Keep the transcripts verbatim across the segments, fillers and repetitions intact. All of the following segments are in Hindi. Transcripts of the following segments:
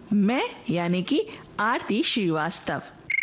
मैं यानी कि आरती श्रीवास्तव।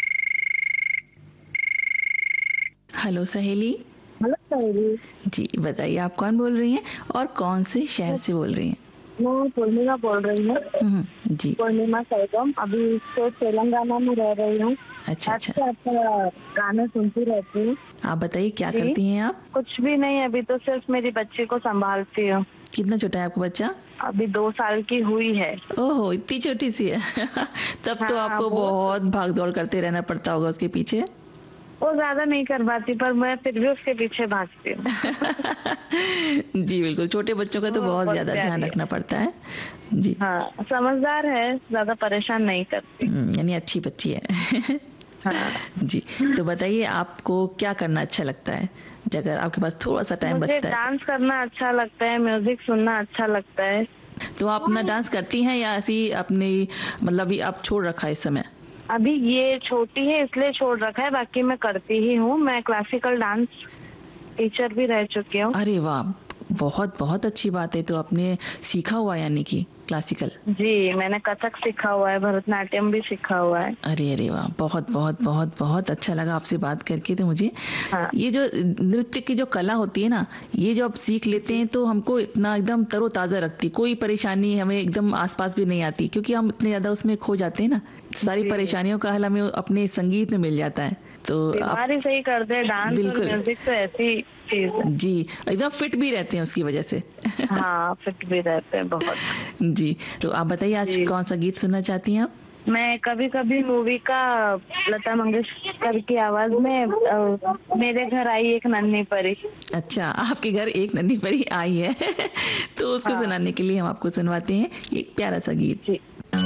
हेलो सहेली। हेलो सहेली। जी बताइए, आप कौन बोल रही हैं और कौन से शहर से बोल रही हैं? मैं पूर्णिमा बोल रही हूँ। जी। पूर्णिमा सैगम, अभी स्टेट तेलंगाना में रह रही हूँ। अच्छा अच्छा। अच्छा अच्छा, गाने सुनती रहती हूँ। आप बताइए क्या करती हैं आप? कुछ भी नहीं, अभी तो सिर्फ मेरी बच्ची को संभालती हूँ। कितना छोटा है आपका बच्चा? अभी दो साल की हुई है। ओहो, इतनी छोटी सी है। तब हाँ, तो आपको बहुत भाग दौड़ करते रहना पड़ता होगा उसके पीछे। वो ज्यादा नहीं कर पाती, पर मैं फिर भी उसके पीछे भागती हूँ। जी बिल्कुल, छोटे बच्चों का तो बहुत ज्यादा ध्यान रखना पड़ता है। जी हाँ, समझदार है, ज्यादा परेशान नहीं करती। यानी अच्छी बच्ची है। हाँ जी, तो बताइए आपको क्या करना अच्छा लगता है अगर आपके पास थोड़ा सा टाइम बचता है? मुझे डांस करना अच्छा लगता है, म्यूजिक सुनना अच्छा लगता है। तो आप अपना डांस करती हैं या ऐसी अपनी मतलब आप छोड़ रखा है इस समय? अभी ये छोटी है इसलिए छोड़ रखा है, बाकी मैं करती ही हूँ। मैं क्लासिकल डांस टीचर भी रह चुकी हूँ। अरे वाह, बहुत बहुत अच्छी बात है। तो आपने सीखा हुआ यानी कि क्लासिकल? जी, मैंने कथक सीखा हुआ है, भरतनाट्यम भी सीखा हुआ है। अरे अरे वाह, बहुत बहुत बहुत बहुत अच्छा लगा आपसे बात करके। तो मुझे हाँ। ये जो नृत्य की जो कला होती है ना, ये जो आप सीख लेते हैं तो हमको इतना एकदम तरोताजा रखती, कोई परेशानी हमें एकदम आसपास भी नहीं आती, क्योंकि हम इतने ज्यादा उसमें खो जाते हैं ना। सारी परेशानियों का हल हमें अपने संगीत में मिल जाता है। तो बीमारी सही कर दे डांस और म्यूजिक, तो ऐसी चीज है। जी, एकदम फिट भी रहते हैं उसकी वजह से। हाँ, फिट भी रहते हैं बहुत। जी, तो आप बताइए आज कौन सा गीत सुनना चाहती हैं आप? मैं कभी कभी मूवी का, लता मंगेशकर की आवाज में, आ, मेरे घर आई एक नन्ही परी। अच्छा, आपके घर एक नन्ही परी आई है। तो उसको हाँ। सुनाने के लिए हम आपको सुनवाते हैं एक प्यारा सा गीत। जी।